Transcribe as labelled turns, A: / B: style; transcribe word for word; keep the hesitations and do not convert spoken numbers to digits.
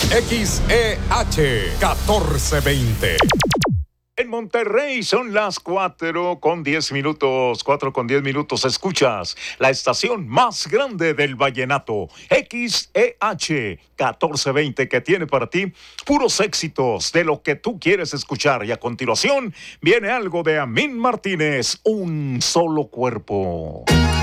A: X E H catorce veinte.
B: En Monterrey son las cuatro con diez minutos, cuatro con diez minutos. Escuchas la estación más grande del vallenato, X E H catorce veinte, que tiene para ti puros éxitos de lo que tú quieres escuchar. Y a continuación viene algo de Amín Martínez, Un Solo Cuerpo.